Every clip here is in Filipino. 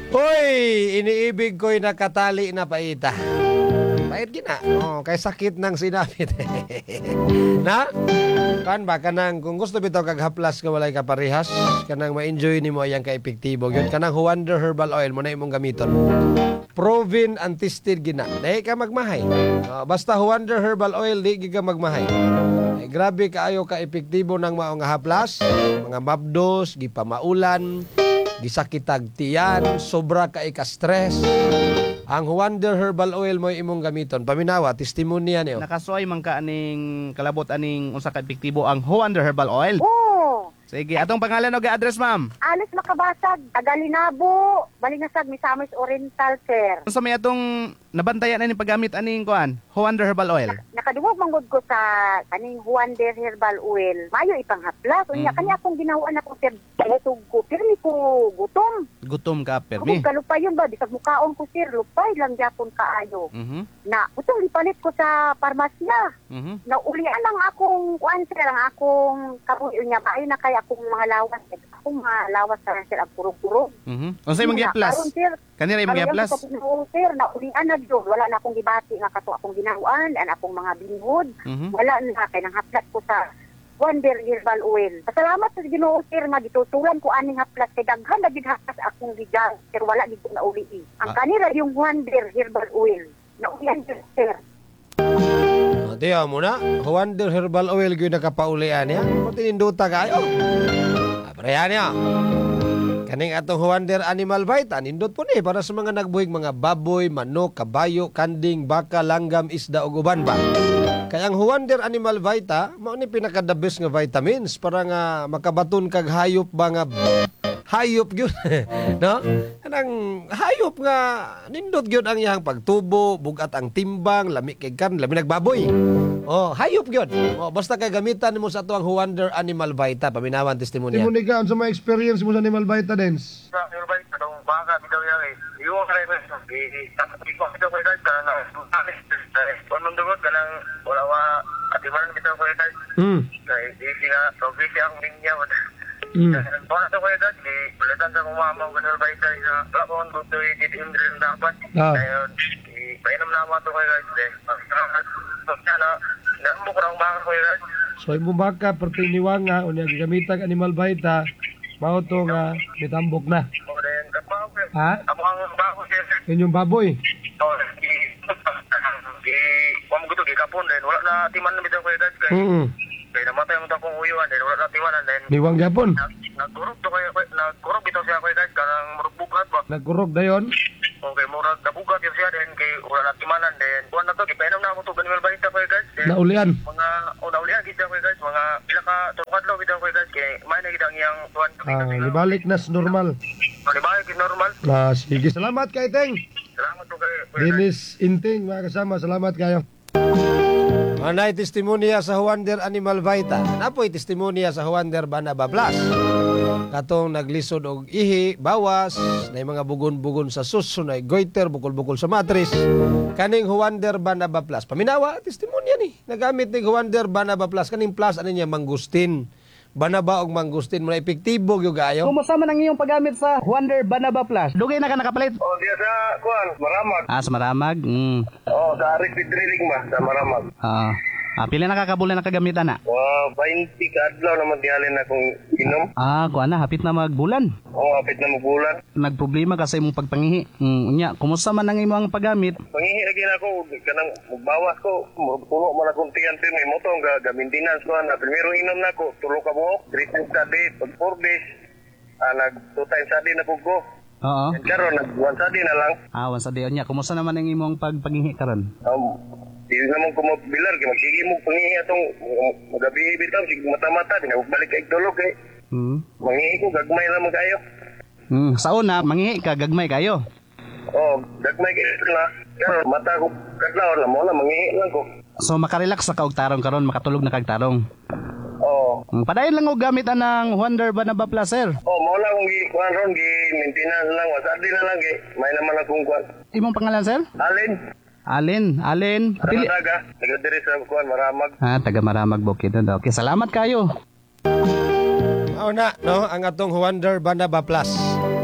Hoy, iniibig ko'y nakatali na paita. Pait gina. Oh, kay sakit ng sinapit. Na? Kan ba kanang kung gusto bitaw kag haplas ka walay ka parehas, kanang ma-enjoy nimo ayang ka epektibo gyud kanang Wonder Herbal Oil mo na imong gamiton. Proven and tested gina. Dili ka magmahay. Basta Wonder Herbal Oil di gyud ka magmahay. Ay, grabe kaayo ka epektibo ng mao nga haplas, mga mabdos, gipamaulan, gisakitag tiyan, sobra ka stress. Ang Wonder Herbal Oil mo imong gamiton. Paminawa, testimonya niyo. Nakasuay man ka aning kalabot aning unsa ka epektibo ang Wonder Herbal Oil. Oo. Sige, atong pangalan o address, ma'am. Alis makabasag, Tagalinabo, Balingasag, Misamis Oriental, sir. Unsa may atong nabantayan aning paggamit aning kuan? Wonder Herbal Oil. Nakadungog manggod ko sa kaning Wonder Herbal Oil. Mayo ipanghaplas. Unya kani akong ginawaan ako sir. Kusog ko. Pirmi ko gutom. Gutom ka, Kung permi. kalupayon ba, bisag mukaon ko sir, lupay lang gyapon kaayo. Na, utong ipalit ko sa parmasya. Naulian lang akong kuan sir, ang akong kabuyo niya. Maayo na kaya akong mga lawas. Akong mga lawas sa sir, ang kurog-kurog. Unsa imong gi-plus? Karon, sir, Kanira imong gi-plus? sir, naulian na yun. Wala na akong gibati nga kato akong ginawaan, ang akong mga binhod. Wala na, kaya nang haplat ko sa Wonder Herbal Oil. Pasalamat sa Ginoo sir nga gitutulan ko aning haplas kay daghan na gid haplas akong gigan sir wala gid ko nauli. Ang kanira yung Wonder Herbal Oil. Naulian yun, sir. Diya mo na, Wonder Herbal Oil gyud nakapaulian niya. Kung tininduta kayo. Aprayan niya. Kaning atong Wonder Animal Vita, nindot po ni para sa mga nagbuhig mga baboy, manok, kabayo, kanding, baka, langgam, isda ug uban ba. Kaya ang Wonder Animal Vita, mao ni pinaka-the best nga vitamins para nga makabaton kag hayop ba nga hayop gyud. No? Kanang hayop nga nindot gyud ang iyang pagtubo, bugat ang timbang, lami kay kan, lami nagbaboy. Oh, hayop gyud. Oh, basta kay gamitan nimo sa atuang Wonder Animal Vita, paminawan testimonya. Timo ni ka unsa may experience mo sa Animal Vita Dens? Sa Animal Vita dong baka bitaw yang yung kay di ko bitaw kay dad kana Pamang dugot kanang wala wa atiman bitaw kay dad. Kay di siya probinsya ang linya mo. Wala to kay dad di balatan sa mama ko Animal Vita na plakon gusto i indrin dapat. Ayon painom na mo to kay dad. Sana namo ko ang baka kay dad. So imong baka pertiniwang nga unya gigamitag Animal Vita mao to nga mitambok na. Ha? Amo ang bako sir. Inyong baboy. Oh, wala mo gito gikapon din wala na timan na bitaw kay dad kay kay namatay mo ta kong uyuan din wala na timanan din Niwang gyapon. nagkurog to kay nagkurog bitaw siya kay dad kanang murag bugat ba Nagkurog dayon. okay murag nabugat yun siya din kay wala na timanan din kuan na to gipainom na mo to Animal Vita kay dad Naulian. mga naulian gid kay dad mga pila ka tukadlaw bitaw kay dad kay may na gid ang iyang tuwan Libalik na sa normal. libalik gid normal Sige, salamat kay Teng. salamat to kay Dennis Inting, mga kasama, salamat kayo. Manay testimonya sa Wonder Animal Vita. Napoy testimonya sa Wonder Banaba Plus. Katong naglisod og ihi, bawas, na mga bugon-bugon sa susunay, goiter, bukol-bukol sa matris. Kaning Wonder Banaba Plus. Paminawa, testimonya ni. Nagamit ni Wonder Banaba Plus. Kaning plus, ano niya, mangustin. Banaba og mangustin mo na epektibo gyud kaayo. Kumusta man ang iyong paggamit sa Wonder Banaba Plus? Dugay na ka nakapalit? oh dia sa kuan maramag Sa Maramag. oh sa Rick drilling ba sa maramag Pila na kakabulan na kagamitan na? 20 ka adlaw naman dihalin akong inom. Kuan na, hapit na magbulan. Hapit na magbulan. Nagproblema ka sa imong pagpangihi. Unya, kumusta man ang imong paggamit? Pangihi lagi na ako, kanang magbawas ko, puno man akong tiyan may moto, ga-maintenance ko na. Primero inom na ako, tulo ka buhok, 3 times a day, 4 days, nag 2 times a day na ko. Oo. Karon nag 1 a day na lang. Once a day. Unya, kumusta naman ang imong pagpangihi karon? Di naman ko mabilar, magsige mo pangihi atong magabi bitaw, sige mata-mata, di na balik kay dolog eh. Mangihi ko, gagmay lang kayo. Sa una, mangihi ka, gagmay kayo. Gagmay kayo na. Pero mata ko, kadlaw lang mo na, mangihi lang ko. So, makarelax sa kaugtarong karon, makatulog na kagtarong. Padayon lang og gamit ng Wonder Banaba Plus, sir. Mo lang kung gi-kuan ron, gi-maintenance lang, wasadi na lang, may naman akong kuan. Imong pangalan, sir? Alin. Taga diri sa kuan Maramag. Taga Maramag Bukidnon. Okay, salamat kayo. Mao na, no, ang atong Wonder Banaba Plus.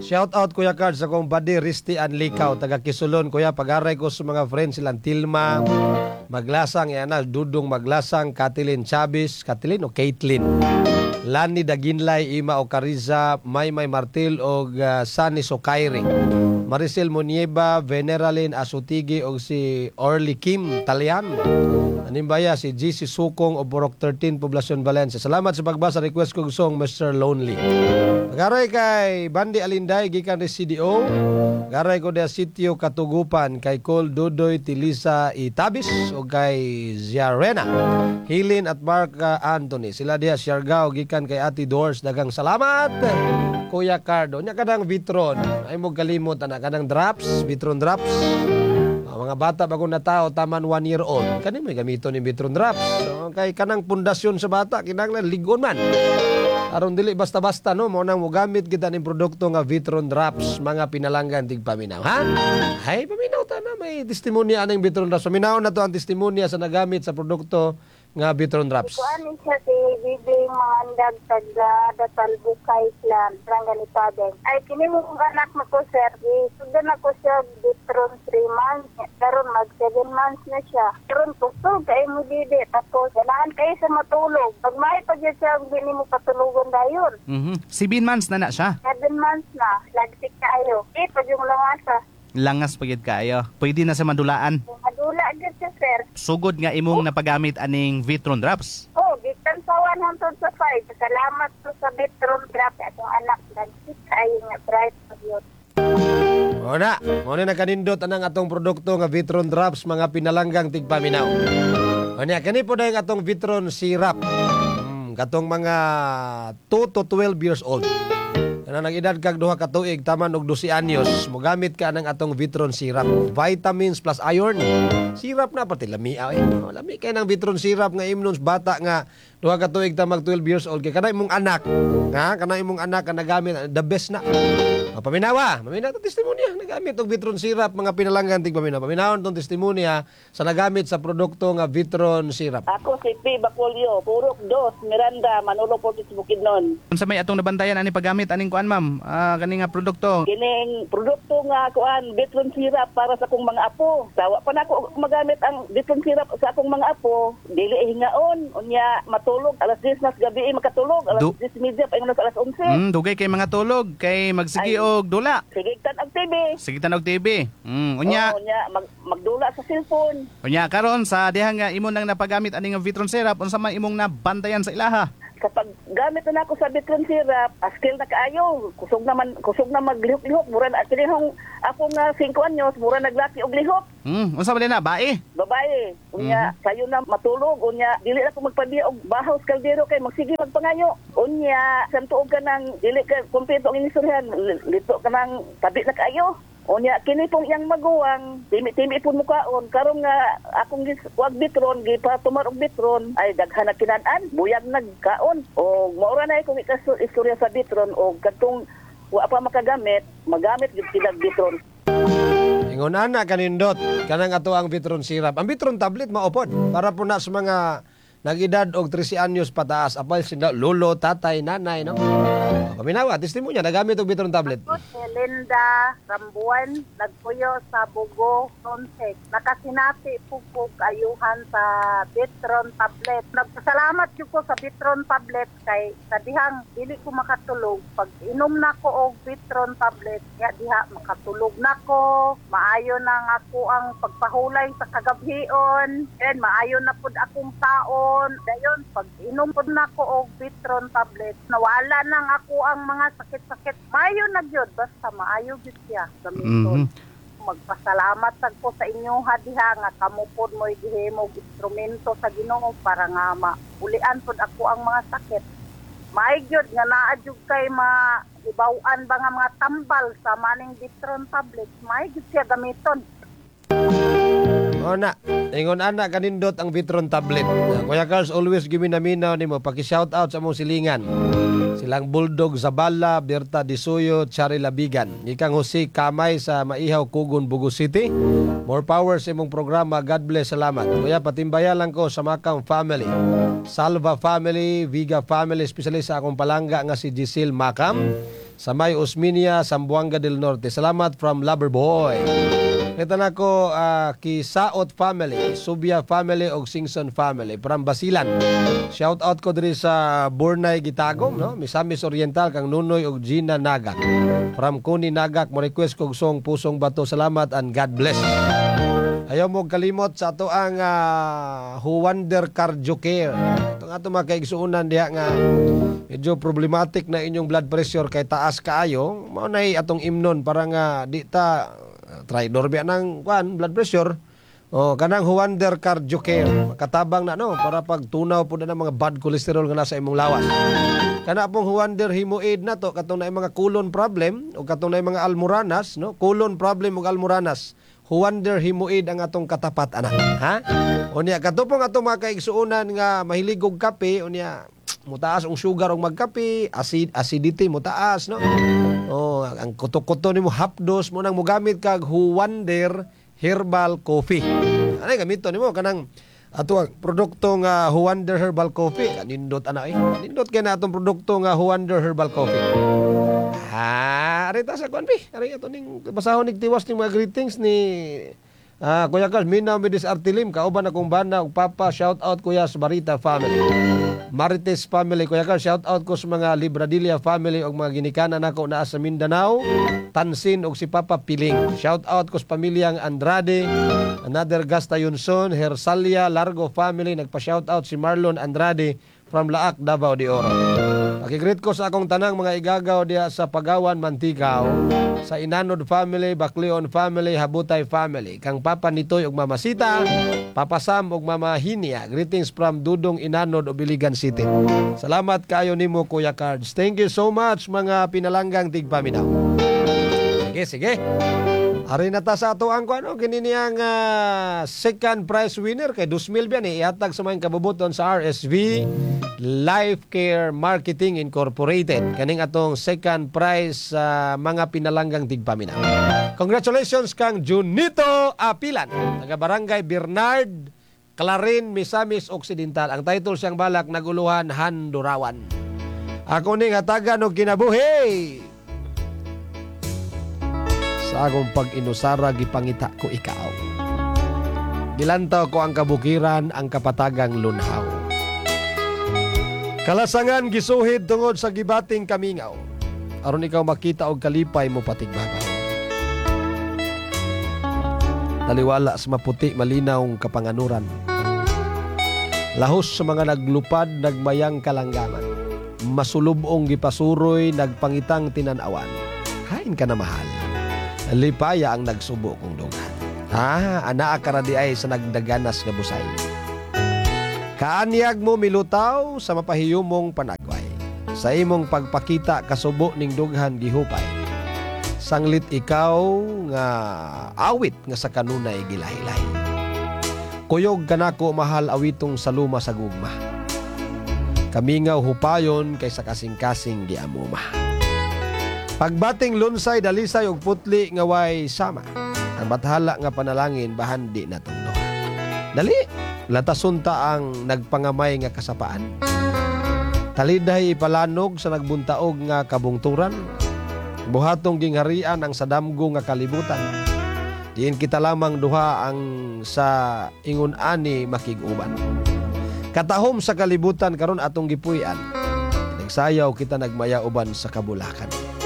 Shout out Kuya Card sa kong buddy Risti Anlikaw, taga Kisulon. Kuya, pag-aray ko sa mga friends silang Tilma Maglasang, Dudong Maglasang, Kathleen Chavez, Kathleen o Caitlin, Lani Daginlay, Ima Ocariza, Maymay Martil o Sani Sokairi, Maricel Monieba, Veneralin Asutigi o si Orly Kim Talian. Animbaya si GC Sukong o Borok 13, Poblacion Valencia. Salamat sa pagbasa request kong song Mr. Lonely. Pag-aray kay Bandi Alinday gikan ni CDO. Pag-aray ko da Sitio Katugupan kay Col Dudoy Tilisa Itabis o kay Ziarena Hilin at Mark Anthony. Sila diha Siargao gikan kay Ati Doors. Dagang salamat Kuya Cardo. Nya kadang Vitron. Ay mo kalimot ana kadang drops, Vitron drops. Mga bata bagong na tao taman 1 year old kani may gamito ni Vitron drops. So, kay kanang pundasyon sa bata kinahanglan ligon man. Aron dili basta-basta no mo nang mogamit kita ning produkto nga Vitron drops mga pinalanggan tig paminaw ha. Hay paminaw ta na may testimonya aning Vitron drops. Paminaw na to ang testimonya sa nagamit sa produkto nga Vitron drops. Kuan siya si Bibing Mandag taga Datalbukay Plan, Barangay Padeng. Ay kini mo anak mo ko sir, sudan ako siya Vitron 3 months, karon mag 7 months na siya. Karon kusog kay mo didi tapos ganahan kay sa matulog. Pag may pagya siya dili mo patulugon dayon. 7 months na siya. 7 months na, lagsik kayo. Pag yung langasa. Langas pagid kaayo. Pwede na sa madulaan. Madula agad siya sir. Sugod nga imong napagamit aning Vitron drops. Oh, gikan sa 100 sa 5. Salamat po sa Vitron Drop atong anak. Lagsik kayo nga bright pag-yun. Mo na kanindot anang atong produkto nga Vitron drops mga pinalanggang tigpaminaw. Anya kani po dayong atong Vitron syrup. Katong mga 2 to 12 years old. Kana nag-edad kag 2 ka tuig taman og 12 anyos, mogamit ka ng atong Vitron syrup. Vitamins plus iron. Syrup na pati lami lami kay ng Vitron syrup nga imnon sa bata nga 2 ka tuig ta mag 12 years old kay kanay imong anak. Kanay imong anak nga nagamit the best na. Paminawa tong testimonya nagamit og Vitron syrup mga pinalanggan tig paminaw. Paminawon tong testimonya sa nagamit sa produkto nga Vitron syrup. Ako si P. Bacolio, Purok 2, Miranda, Manolo Portis, Bukidnon. Unsa may atong nabantayan ani paggamit aning kuan ma'am? Kani nga produkto. Kining produkto nga kuan Vitron syrup para sa akong mga apo. Sawa pa na ako magamit ang Vitron syrup sa akong mga apo. Dili hingaon, unya matulog alas 10 na sa gabi makatulog, alas 10:30 pa ingon sa alas 11. Dugay kay mga tulog kay magsigi og dula. Sigigtan ang TV. Sigitan og TV. Unya. Unya magdula sa cellphone. Unya karon sa diha nga imo nang napagamit aning Vitron syrup unsa man imong nabantayan sa ilaha? Kapag gamit na ako sa Vitron syrup, skill na kaayo. Kusog na maglihok-lihok. Mura na kinihong ako nga 5 anyos, mura naglaki og lihok. Unsa man na bae? Babae. Unya, sayo na matulog. Unya, dili na ko magpabiya og bahaw sa kaldero kay magsige magpangayo. Unya, santuog ka nang dili ka kumpleto ang inisurhan. Lito ka nang tabi na kaayo. Unya, kini pong iyang maguwang, timi-timi po mukaon. Karon nga, akong wag Vitron, gipatumar og Vitron, ay daghan na kinaan, buyag nagkaon. O maura na akong istorya sa Vitron, o katong wa pa makagamit, magamit gyud sila Vitron. Ingon ana kanindot kanang ato ang Vitron syrup. Ang Vitron tablet maupod para po na sa mga nag-edad og 13 anyos pataas, apal sila lolo, tatay, nanay, no? Paminawa, testimonya nagamit og Vitron tablet. Ako si Linda Rambuan, nagpuyo sa Bugo, Tonsek. Nakasinati po ayuhan sa Vitron tablet. Nagpasalamat ko sa Vitron tablet kay sa dihang dili ko makatulog. Pag inom na ko og Vitron tablet, ya diha makatulog na ko. Maayo na ako ang pagpahulay sa kagabhion. And maayo na pud akong taon. Dayon, pag inom pud na ko og Vitron tablet, nawala nang ako ang mga sakit-sakit. Maayo na gyud basta maayo gyud siya gamiton. Magpasalamat sad ko sa inyo diha nga kamo pod mo'y gihimo instrumento sa Ginoo para nga maulian pod ako ang mga sakit. Maay gyud nga naa jud kay ibaw-an ba nga mga tambal sa maning Vitron tablet. Maay gyud siya gamiton. Na, ingon ana kanindot ang Vitron tablet. Kuya Carlos always give me naminaw nimo paki-shout out sa among silingan. Silang Bulldog Zabala, Berta Disuyo, Chari Labigan. Ikang Jose Kamay sa Maihaw, Kugon, Bugo City. More power sa imong programa. God bless. Salamat. Kuya, patimbaya lang ko sa Makang family. Salva family, Viga family, especially sa akong palangga nga si Giselle Makam. sa May Osminia, Zamboanga del Norte. Salamat from Loverboy. Kita na ko Kisaot family, Subia family o Singson family from Basilan. Shout out ko diri sa Bornay Gitagom, no? Misamis Oriental kang Nunoy og Gina Nagak. From Kuni Nagak mo request kog song Pusong Bato. Salamat and God bless. Ayaw mo kalimot sa ato ang Huwander Cardio Care. Ito nga ito makaigsuunan diya nga medyo problematic na inyong blood pressure kay taas kaayo. Maunay atong imnon para nga di ta try dorbya ng blood pressure. O kanang Huwander Cardio Care. Makatabang na no para pagtunaw po na ng mga bad cholesterol nga nasa imong lawas. Kana pong Huwander Hemoaid na to katong na mga colon problem o katong na mga almoranas, no? Colon problem ug almoranas. Huwander Hemoaid ang atong katapat anak. Ha? Unya katupong atong mga kaigsuunan nga mahilig og kape, unya mutaas ang sugar og magkape, acidity mutaas, no? Oh, ang kuto-kuto nimo hapdos mo nang mogamit kag Huwander Herbal Coffee. Ano gamito nimo kanang ato ang produkto nga Huwander Herbal Coffee. Kanindot ana nindot kay na atong produkto nga Huwander Herbal Coffee. Arita sa konpi. Ari ato ning basahon ning tiwas ning mga greetings ni Kuya Carl Minaw Medis Artilim kauban akong bana ug papa. Shout out Kuya sa Barita family. Marites family, Kuya Carl, shout out ko sa mga Libradilla family ug mga ginikanan nako naa sa Mindanao, Tansin ug si Papa Piling. Shout out ko sa pamilyang Andrade, another Gasta Yunson, Hersalia Largo family. Nagpa-shout out si Marlon Andrade from Laak, Davao de Oro. Pakigreet ko sa akong tanang mga igagaw diya sa Pagawan, Manticaw, sa Inanod family, Bacleon family, Habutay family, kang Papa Nitoy ug Mama Sita, Papa Sam ug Mama Hinia. Greetings from Dudong Inanod o Biligan City. Salamat kayo nimo Kuya Cards. Thank you so much mga pinalanggang tigpaminaw. Sige. Ari na ta sa ato ang kini niyang second prize winner kay 2,000 biyan ihatag sa mga kabubuton sa RSV Life Care Marketing Incorporated. Kaning atong second prize sa mga pinalanggang tigpaminaw. Congratulations kang Junito Apilan, taga Barangay Bernard, Clarin, Misamis Occidental. Ang title siyang balak naguluhan Handurawan. Ako ning hatagan og kinabuhi. Sa akong pag-inusara gipangita ko ikaw. Gilantaw ko ang kabukiran, ang kapatagang lunhaw. Kalasangan gisuhid tungod sa gibating kamingaw. Aron ikaw makita og kalipay mo patigbabaw. Taliwala sa maputi malinaw kapanganuran. Lahos sa mga naglupad nagmayang kalanggaman. Masulubong gipasuroy nagpangitang tinanawan. Hain ka na mahal. Lipaya ang nagsubo kong dungan. Anaa karadi ay sa nagdaganas nga busay. Kaanyag mo milutaw sa mapahiyumong panagway. Sa imong pagpakita kasubo ning dughan gihupay. Sanglit ikaw nga awit nga sa kanunay gilahi-lahi. Kuyog kanako mahal awitong saluma sa gugma. Kamingaw hupayon kay sa kasing-kasing giamuma. Pagbating lunsay, dalisay og putli nga way sama. Ang bathala nga panalangin bahandi na tungdo. Dali, latasunta ang nagpangamay nga kasapaan. Taliday ipalanog sa nagbuntaog nga kabungturan. Buhatong gingharian ang sadamgo nga kalibutan. Diin kita lamang duha ang sa ingon ani makiguban. Katahom sa kalibutan karon atong gipuy-an. Nagsayaw kita nagmaya uban sa kabulakan.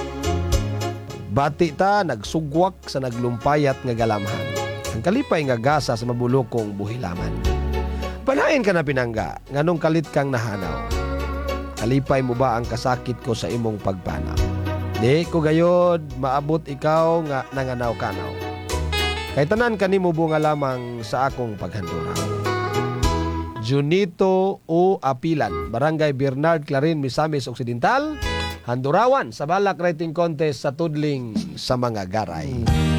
Bati ta nagsugwak sa naglumpayat nga galamhan. Ang kalipay nga gasa sa mabulokong buhilaman. Panain ka na pinangga, nganong kalit kang nahanaw. Kalipay mo ba ang kasakit ko sa imong pagpanaw? Di ko gayod, maabot ikaw nga nanganaw-kanaw. Kay tanan kanimo bunga lamang sa akong paghanduraw. Junito O. Apilan, Barangay Bernard, Clarin, Misamis Occidental, Handurawan sa balak writing contest sa tudling sa mga garay.